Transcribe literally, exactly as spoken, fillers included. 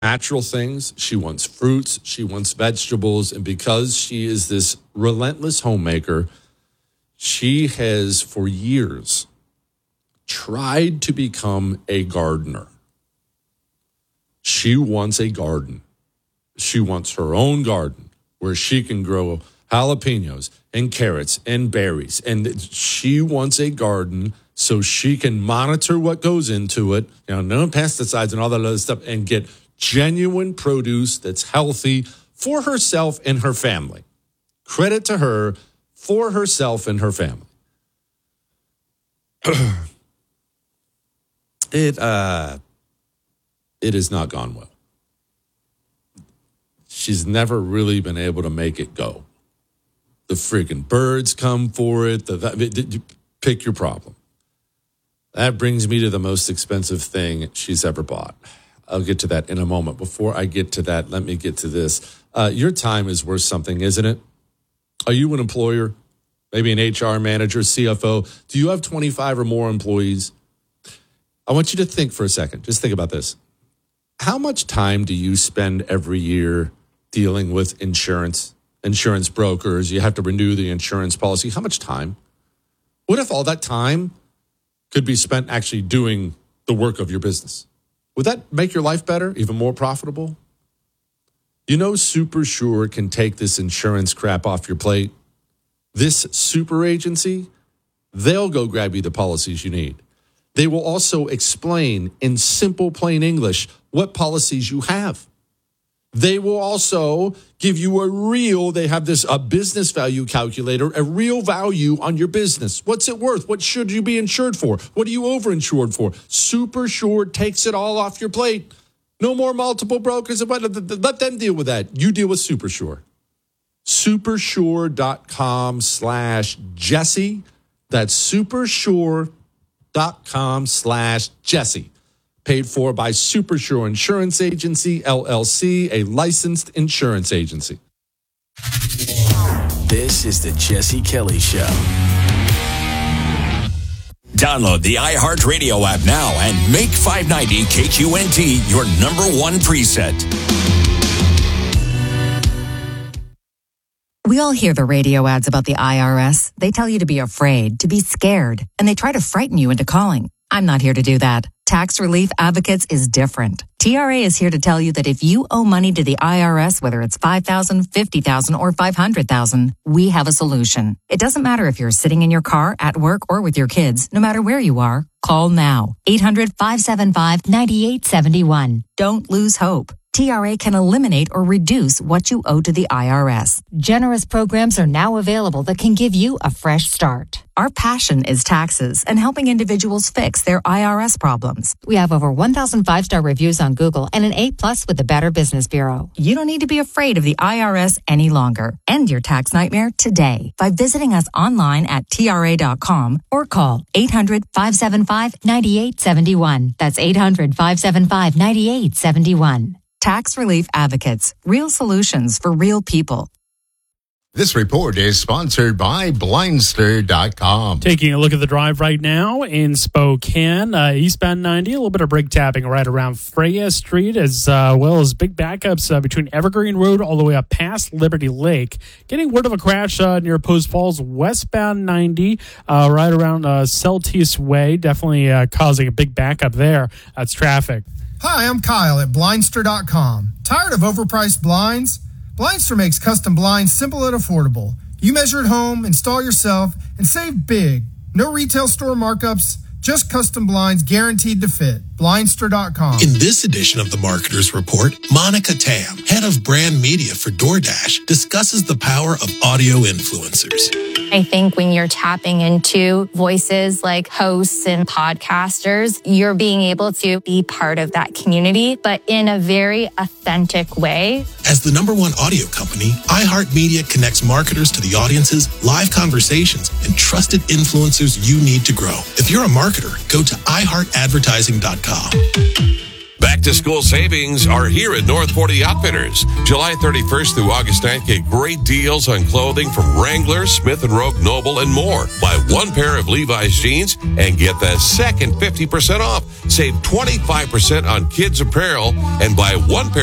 natural things. She wants fruits. She wants vegetables. And because she is this relentless homemaker, she has for years tried to become a gardener. She wants a garden. She wants her own garden where she can grow jalapenos and carrots and berries. And she wants a garden so she can monitor what goes into it, you know, no pesticides and all that other stuff, and get genuine produce that's healthy for herself and her family. Credit to her for herself and her family. it uh, it has not gone well. She's never really been able to make it go. The freaking birds come for it. The, the, pick your problem. That brings me to the most expensive thing she's ever bought. I'll get to that in a moment. Before I get to that, let me get to this. Uh, your time is worth something, isn't it? Are you an employer? Maybe an H R manager, C F O? Do you have twenty-five or more employees? I want you to think for a second. Just think about this. How much time do you spend every year dealing with insurance, insurance brokers? You have to renew the insurance policy. How much time? What if all that time could be spent actually doing the work of your business? Would that make your life better, even more profitable? You know, Super Sure can take this insurance crap off your plate. This super agency, they'll go grab you the policies you need. They will also explain in simple, plain English what policies you have. They will also give you a real, they have this, a business value calculator, a real value on your business. What's it worth? What should you be insured for? What are you overinsured for? Super Sure takes it all off your plate. No more multiple brokers. Let them deal with that. You deal with Super Sure. Supersure.com slash Jesse. That's supersure.com slash Jesse. Paid for by Super Sure Insurance Agency, L L C, a licensed insurance agency. This is the Jesse Kelly Show. Download the iHeartRadio app now and make five ninety K Q N T your number one preset. We all hear the radio ads about the I R S. They tell you to be afraid, to be scared, and they try to frighten you into calling. I'm not here to do that. Tax Relief Advocates is different. T R A is here to tell you that if you owe money to the I R S, whether it's five thousand dollars, fifty thousand dollars, or five hundred thousand dollars, we have a solution. It doesn't matter if you're sitting in your car, at work, or with your kids. No matter where you are, call now. eight hundred, five seven five, nine eight seven one. Don't lose hope. T R A can eliminate or reduce what you owe to the I R S. Generous programs are now available that can give you a fresh start. Our passion is taxes and helping individuals fix their I R S problems. We have over one thousand five-star reviews on Google and an A plus with the Better Business Bureau. You don't need to be afraid of the I R S any longer. End your tax nightmare today by visiting us online at T R A dot com or call eight hundred, five seven five, nine eight seven one. That's eight hundred, five seven five, nine eight seven one. Tax Relief Advocates. Real solutions for real people. This report is sponsored by Blindster dot com. Taking a look at the drive right now in Spokane, uh, eastbound ninety, a little bit of brake tapping right around Freya Street, as uh, well as big backups uh, between Evergreen Road all the way up past Liberty Lake. Getting word of a crash uh, near Post Falls, westbound ninety, uh, right around uh, Celtius Way, definitely uh, causing a big backup there. That's traffic. Hi, I'm Kyle at Blindster dot com. Tired of overpriced blinds? Blindster makes custom blinds simple and affordable. You measure at home, install yourself, and save big. No retail store markups, just custom blinds guaranteed to fit. Blindster dot com. In this edition of the Marketer's Report, Monica Tam, head of brand media for DoorDash, discusses the power of audio influencers. I think when you're tapping into voices like hosts and podcasters, you're being able to be part of that community, but in a very authentic way. As the number one audio company, iHeartMedia connects marketers to the audiences, live conversations, and trusted influencers you need to grow. If you're a marketer, go to i heart advertising dot com. Back to school savings are here at North forty Outfitters. July thirty-first through August ninth, get great deals on clothing from Wrangler, Smith and Rogue, Noble, and more. Buy one pair of Levi's jeans and get the second fifty percent off. Save twenty-five percent on kids apparel and buy one pair